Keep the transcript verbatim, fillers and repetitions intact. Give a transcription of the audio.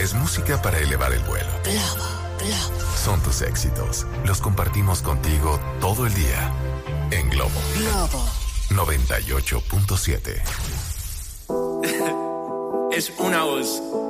Es música para elevar el vuelo. Globo, Globo. Son tus éxitos. Los compartimos contigo todo el día. En Globo. Globo. noventa y ocho punto siete. Es una voz.